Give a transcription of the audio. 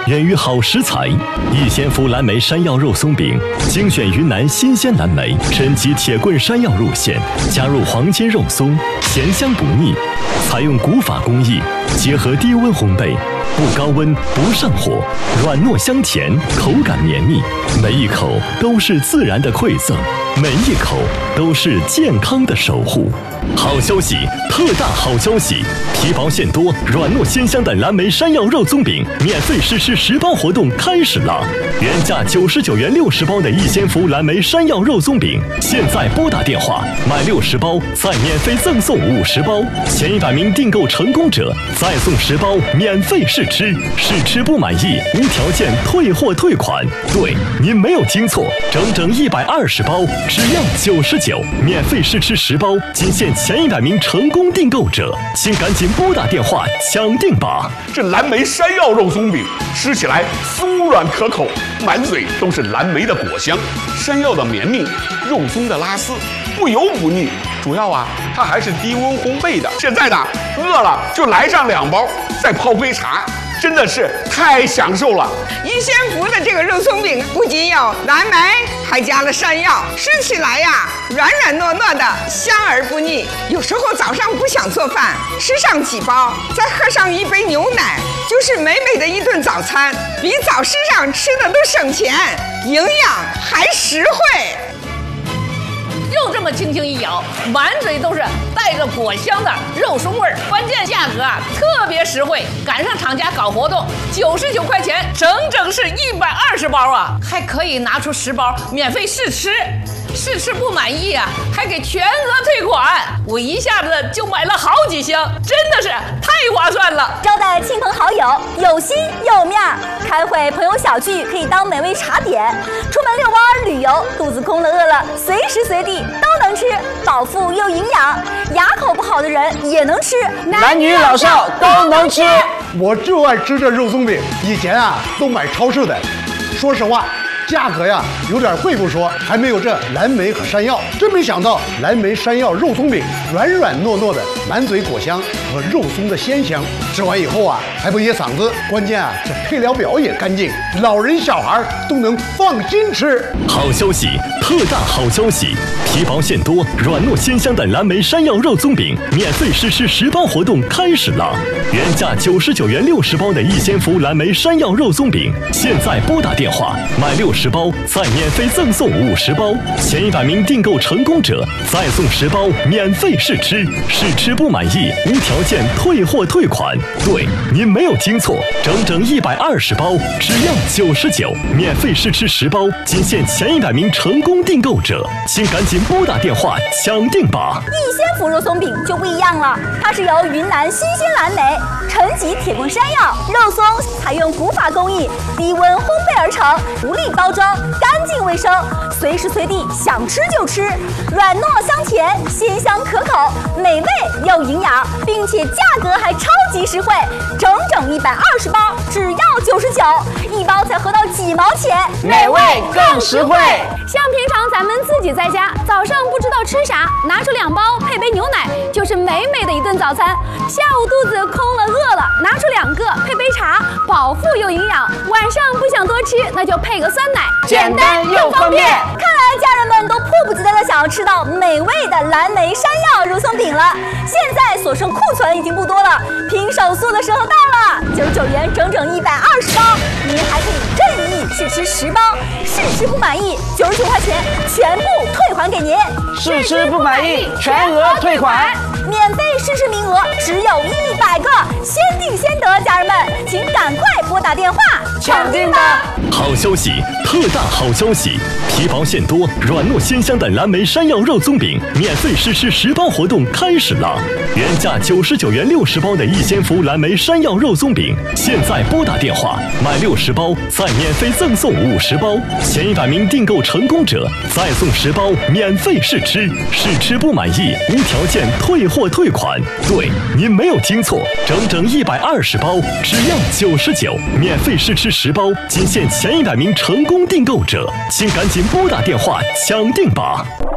源于好食材。逸仙福蓝莓山药肉松饼，精选云南新鲜蓝莓，升级铁棍山药入馅，加入黄金肉松，咸香不腻。采用古法工艺，结合低温烘焙，不高温不上火，软糯香甜，口感绵密，每一口都是自然的馈赠，每一口都是健康的守护。好消息，特大好消息！皮薄馅多、软糯鲜香的蓝莓山药肉松饼免费试吃10包活动开始了！原价99元60包的逸仙福蓝莓山药肉松饼，现在拨打电话买60包，再免费赠送50包，前100名订购成功者再送10包免费试吃，试吃不满意无条件退货退款。对，您没有听错，整120包，只要99，免费试吃10包，仅限前100名成功订购者，请赶紧拨打电话抢订吧！ 这蓝莓山药肉松饼吃起来酥软可口，满嘴都是蓝莓的果香，山药的绵密，肉松的拉丝，不油不腻。主要啊，它还是低温烘焙的。现在呢，饿了就来上2包，再泡杯茶。真的是太享受了！ 逸仙福的这个肉松饼不仅有蓝莓，还加了山药，吃起来呀软软糯糯的，香而不腻。有时候早上不想做饭，吃上几包，再喝上1杯牛奶，就是美美的一顿早餐，比早市上吃的都省钱，营养还实惠。 就这么轻轻一咬，满嘴都是带着果香的肉松味儿，关键价格啊特别实惠，赶上厂家搞活动，99块钱，整是120包啊，还可以拿出10包免费试吃。试吃不满意啊，还给全额退款。我一下子就买了好几箱，真的是太划算了。 招待亲朋好友，有心有面儿；开会朋友小聚，可以当美味茶点；出门遛弯旅游，肚子空了饿了，随时随地都能吃，饱腹又营养。牙口不好的人也能吃， 男女老少都能吃。 我就爱吃这肉松饼，以前啊都买超市的，说实话。价格呀有点贵不说，还没有这蓝莓和山药。真没想到蓝莓山药肉松饼软软糯糯的，满嘴果香和肉松的鲜香，吃完以后啊还不噎嗓子。关键啊这配料表也干净，老人小孩都能放心吃。 好消息，特大好消息！皮薄馅多、软糯鲜香的蓝莓山药肉松饼免费试吃10包活动开始了！原价99元60包的逸仙福蓝莓山药肉松饼，现在拨打电话买60包，再免费赠送50包，前100名订购成功者再送10包免费试吃，试吃不满意无条件退货退款。对，您没有听错，整120包，只要99，免费试吃10包，仅限前100名成功订购者，请赶紧拨打电话抢订吧！ 逸仙福肉松饼就不一样了，它是由云南新鲜蓝莓、陈吉铁棍山药、肉松采用古法工艺，低温烘焙而成，无粒包装，干净卫生，随时随地想吃就吃，软糯香甜，鲜香可口，美味又营养，并且价格还超级实惠，整120包，只要99，一包才合到几毛钱， 美味更实惠。 像平常咱们自己在家，早上不知道吃啥，拿出2包配杯牛奶，就是美美的一顿早餐。下午肚子空了饿了，拿出2个配杯茶，饱腹又营养。晚上不想多吃，那就配个酸奶， 简单又方便。 看来家人们都迫不及待的想要吃到美味的蓝莓山药肉松饼了。现在所剩库存已经不多了，拼手速的时候到了，99元整120包，您还可以任意试吃10包，试吃不满意99块钱全部退还给您， 试吃不满意全额退款。 免费试吃名额只有100个，先订先得，家人们请赶快拨打电话抢订吧！ 好消息，特大好消息！皮薄馅多、软糯鲜香的蓝莓山药肉松饼免费试吃10包活动开始了！原价99元60包的逸仙福蓝莓山药肉松饼，现在拨打电话买60包，再免费赠送50包，前100名订购成功者再送10包免费试吃，试吃不满意无条件退货退款。对，您没有听错，整120包，只要99，免费试吃10包，仅限前100名成功订购者，请赶紧拨打电话抢订吧！